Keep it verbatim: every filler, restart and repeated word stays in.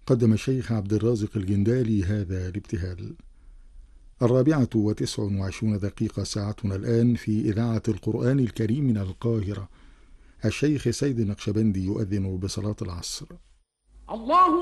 قدم الشيخ عبد الرازق الجندالي هذا الابتهال. الرابعة وتسع وعشرون دقيقة ساعتنا الآن في إذاعة القرآن الكريم من القاهرة. الشيخ سيد النقشبندي يؤذن بصلاة العصر. الله